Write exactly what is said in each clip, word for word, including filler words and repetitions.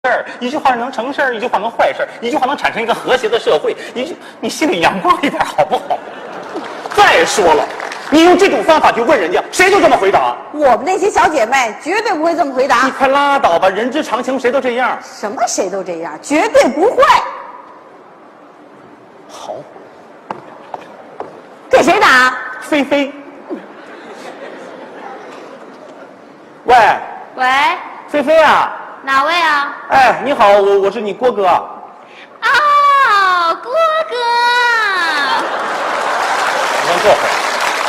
事儿，一句话能成事儿，一句话能坏事儿，一句话能产生一个和谐的社会。一句，你心里阳光一点好不好？再说了，你用这种方法去问人家，谁就这么回答？ 我们那些小姐妹绝对不会这么回答。 你快拉倒吧，人之常情，谁都这样。 什么谁都这样，绝对不会。 好， 给谁打？ 菲菲。喂， 喂， 菲菲啊。 哪位啊？ 哎，你好，我我是你郭哥。 哦，郭哥。 你先坐会儿。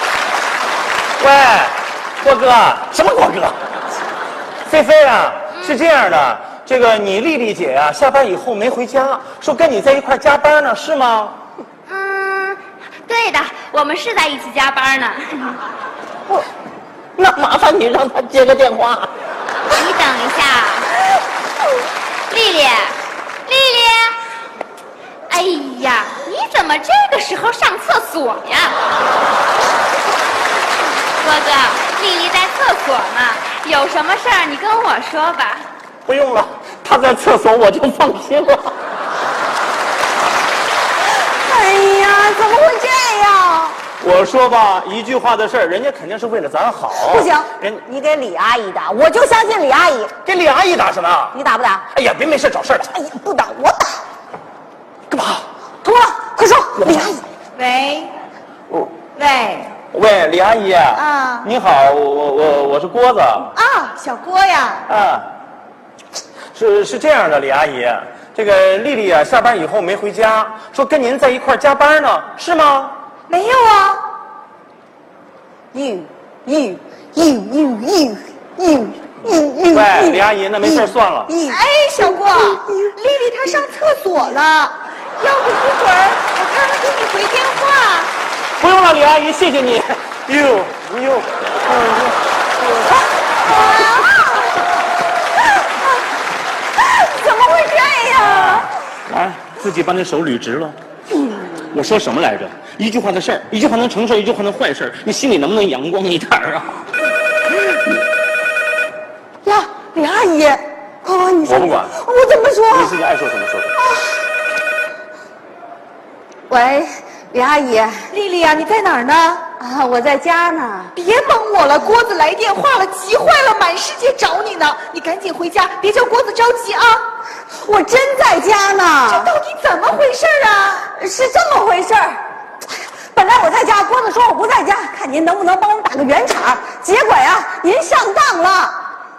喂，郭哥，什么郭哥？菲菲啊，嗯、是这样的，这个你丽丽姐呀、啊，下班以后没回家，说跟你在一块加班呢，是吗？ 嗯，对的，我们是在一起加班呢。 我，那麻烦你让她接个电话。 你等一下。丽丽，丽丽，哎呀，你怎么这个时候上厕所呀？哥哥，丽丽在厕所呢，有什么事儿你跟我说吧。 不用了，她在厕所我就放心了。 哎呀，怎么会这样？ 我说吧，一句话的事儿，人家肯定是为了咱好。 不行， 人你给李阿姨打，我就相信李阿姨。 给李阿姨打什么？ 你打不打？ 哎呀，别没事找事儿的。 哎呀，不打我打。 干嘛？ 怎么了？快说，李阿姨。 喂。 哦。 喂。 喂，李阿姨。 啊。 你好，我我我我是郭子。 啊，小郭呀。 啊。是是这样的，李阿姨，这个丽丽啊，下班以后没回家，说跟您在一块加班呢，是吗？ 没有啊。 you you you you you you you。 喂，李阿姨，那没事算了。 哎，小郭，丽丽她上厕所了，要不一会儿我看看给你回电话。 不用了，李阿姨，谢谢你。you you。 怎么会这样？ 来，自己把那手捋直了。我说什么来着？一句话的事儿，一句话能成事儿，一句话能坏事儿，你心里能不能阳光一点啊？ 呀，李阿姨，快快你说。 我不管。 我怎么说？ 你自己爱说什么说什么。 喂，李阿姨。 丽丽啊，你在哪儿呢？ 啊，我在家呢。 别蒙我了，郭子来电话了，急坏了，满世界找你呢。你赶紧回家，别叫郭子着急啊。 我真在家呢。 这到底怎么回事啊？ 是这么回事儿。本来我在家，郭子说我不在家，看您能不能帮我们打个圆场。结果呀，您上当了。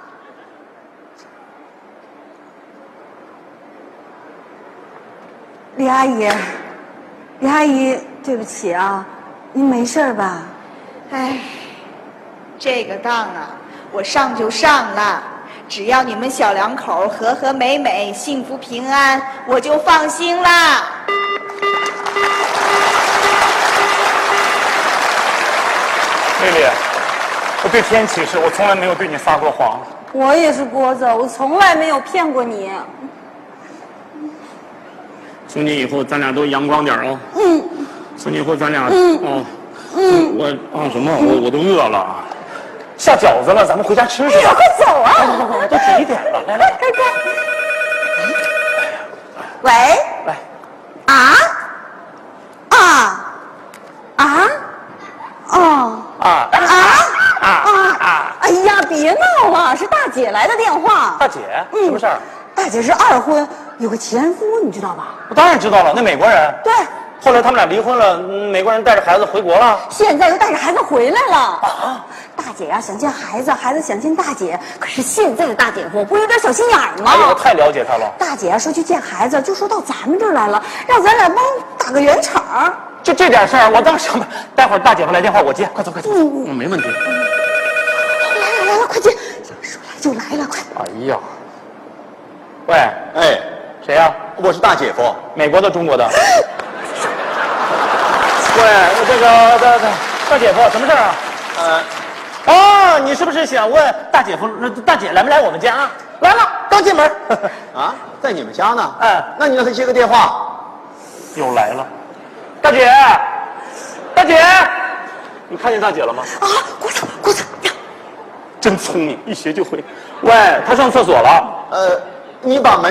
李阿姨，李阿姨，对不起啊，您没事吧？ 哎，这个当啊，我上就上了，只要你们小两口和和美美、幸福平安，我就放心啦。 丽丽，我对天起誓，我从来没有对你撒过谎。 我也是郭子，我从来没有骗过你。 从今以后，咱俩都阳光点哦。 嗯。 从今以后，咱俩嗯哦。 嗯。 我啊什么？我我都饿了。下饺子了，咱们回家吃去。 哎呀，快走啊！ 快快快，都几点了？来来， 快快。喂。 喂。 啊？啊？啊？哦。 啊啊啊啊！ 哎呀，别闹了，是大姐来的电话。 大姐，什么事儿？ 大姐是二婚，有个前夫，你知道吧？ 我当然知道了，那美国人。 对。 后来他们俩离婚了，美国人带着孩子回国了。 现在又带着孩子回来了。啊！大姐呀、啊，想见孩子，孩子想见大姐。可是现在的大姐夫不有点小心眼儿吗？ 哎呀，我太了解他了。 大姐啊说去见孩子，就说到咱们这儿来了，让咱俩帮打个圆场。 就这点事儿，我当时待会儿大姐夫来电话，我接，快走快走。嗯嗯，没问题。 来了来了，快接！说来就来了，快！ 哎呀，喂， 哎， 谁呀、啊？ 我是大姐夫， 美国的，中国的。喂，这个大大大姐夫，什么事儿啊？ 呃， 哦，你是不是想问大姐夫、大姐来没来我们家？来了，刚进门。 啊，在你们家呢？ 哎， 那你让他接个电话。 又来了，大姐，大姐，你看见大姐了吗？ 啊，郭子，郭子， 真聪明，一学就会。喂，她上厕所了。 呃， 你把门